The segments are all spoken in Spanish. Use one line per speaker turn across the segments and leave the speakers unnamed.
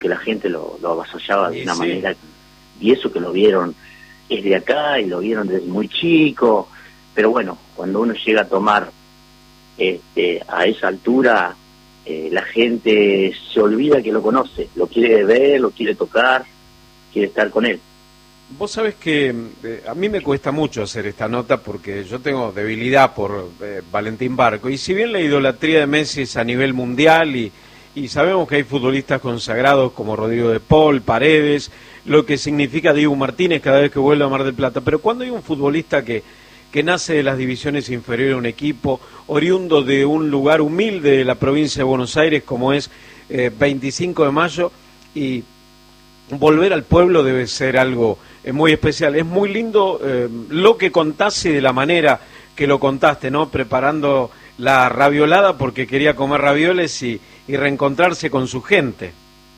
que la gente lo avasallaba de una
sí.
manera, y eso que lo vieron es de acá y lo vieron desde muy chico, pero bueno, cuando uno llega a tomar a esa altura, la gente se olvida que lo conoce, lo quiere ver, lo quiere tocar, quiere estar con él.
Vos sabés que a mí me cuesta mucho hacer esta nota porque yo tengo debilidad por Valentín Barco, y si bien la idolatría de Messi es a nivel mundial y sabemos que hay futbolistas consagrados como Rodrigo de Paul, Paredes, lo que significa Diego Martínez cada vez que vuelve a Mar del Plata, pero cuando hay un futbolista que nace de las divisiones inferiores de un equipo, oriundo de un lugar humilde de la provincia de Buenos Aires como es 25 de Mayo, y volver al pueblo debe ser algo muy especial. Es muy lindo lo que contaste de la manera que lo contaste, ¿no? Preparando la raviolada porque quería comer ravioles y reencontrarse con su gente.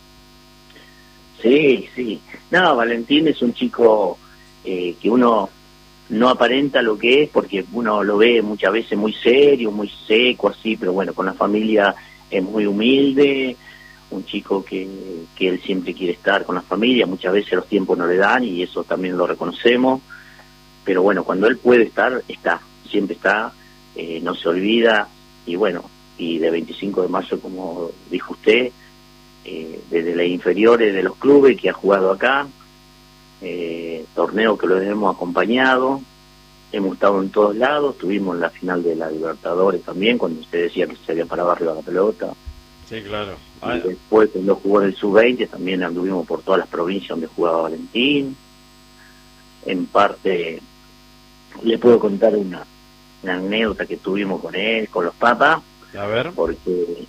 Sí, sí. No, Valentín es un chico que uno no aparenta lo que es, porque uno lo ve muchas veces muy serio, muy seco, así, pero bueno, con la familia es muy humilde, un chico que él siempre quiere estar con la familia, muchas veces los tiempos no le dan y eso también lo reconocemos, pero bueno, cuando él puede estar, está, siempre está, no se olvida, y bueno, y de 25 de mayo, como dijo usted, desde las inferiores de los clubes que ha jugado acá, torneo que lo hemos acompañado, hemos estado en todos lados, tuvimos la final de la Libertadores también, cuando usted decía que se había parado arriba de la pelota.
Sí, claro.
Y después cuando jugó en el Sub-20 también anduvimos por todas las provincias donde jugaba Valentín. En parte le puedo contar una anécdota que tuvimos con él, con los papas,
A ver.
porque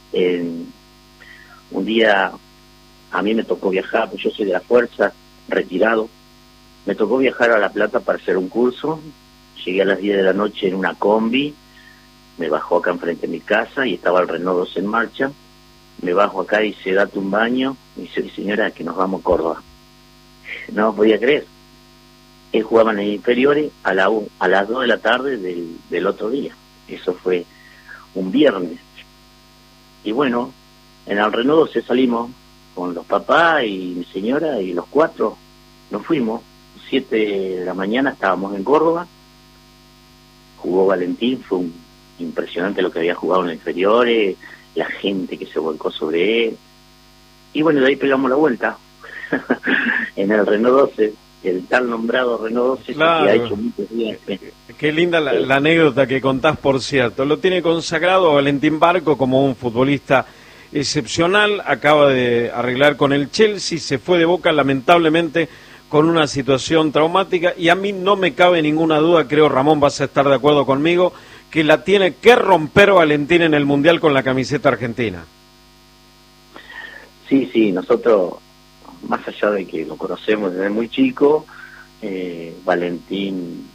un día a mí me tocó viajar, pues yo soy de la fuerza, retirado, me tocó viajar a La Plata para hacer un curso, llegué a las 10 de la noche en una combi, me bajó acá enfrente de mi casa y estaba el Renault 2 en marcha, me bajo acá y dice, date un baño, y dice, señora, que nos vamos a Córdoba. No podía creer. Él jugaba en las inferiores a las 2 de la tarde del otro día. Eso fue un viernes. Y bueno, en el Renault 12 salimos con los papás y mi señora y los cuatro. Nos fuimos. 7 de la mañana estábamos en Córdoba. Jugó Valentín, fue impresionante lo que había jugado en las inferiores, la gente que se volcó sobre él. Y bueno, de ahí pegamos la vuelta. En el Renault 12, el tal nombrado Renault 12,
Claro.
que ha hecho muchos días.
Qué linda la anécdota que contás, por cierto. Lo tiene consagrado a Valentín Barco como un futbolista excepcional. Acaba de arreglar con el Chelsea, se fue de Boca lamentablemente con una situación traumática, y a mí no me cabe ninguna duda, creo Ramón vas a estar de acuerdo conmigo, que la tiene que romper Valentín en el Mundial con la camiseta argentina.
Sí, nosotros, más allá de que lo conocemos desde muy chico, Valentín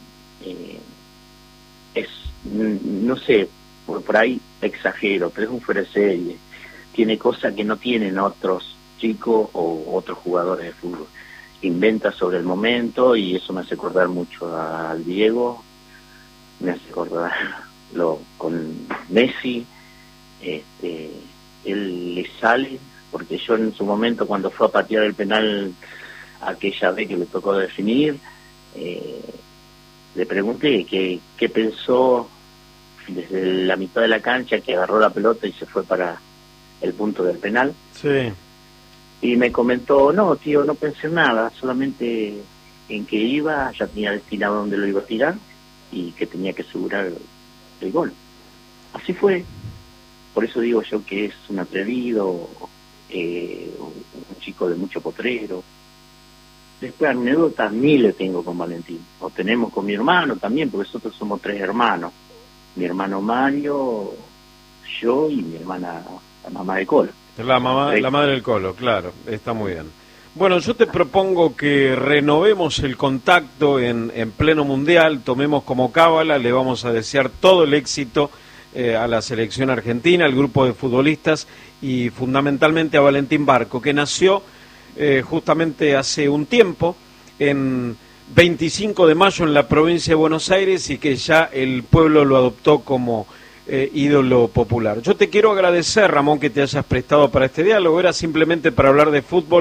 es, no sé, por ahí exagero, pero es un fuera de serie, tiene cosas que no tienen otros chicos o otros jugadores de fútbol, inventa sobre el momento y eso me hace acordar mucho al Diego, me hace acordar con Messi, él le sale, porque yo en su momento cuando fue a patear el penal aquella vez que le tocó definir, le pregunté qué pensó desde la mitad de la cancha, que agarró la pelota y se fue para el punto del penal.
Sí.
Y me comentó, no tío, no pensé en nada, solamente en que iba, ya tenía destinado donde lo iba a tirar y que tenía que asegurar el gol. Así fue. Por eso digo yo que es un atrevido, un chico de mucho potrero. Después anécdotas miles tengo con Valentín, o tenemos con mi hermano también, porque nosotros somos 3 hermanos, mi hermano Mario, yo y mi hermana, la mamá de Colo.
La madre del Colo, claro, está muy bien. Bueno, yo te propongo que renovemos el contacto en pleno mundial, tomemos como cábala, le vamos a desear todo el éxito a la selección argentina, al grupo de futbolistas y fundamentalmente a Valentín Barco, que nació justamente hace un tiempo, en 25 de mayo en la provincia de Buenos Aires, y que ya el pueblo lo adoptó como ídolo popular. Yo te quiero agradecer, Ramón, que te hayas prestado para este diálogo. Era simplemente para hablar de fútbol.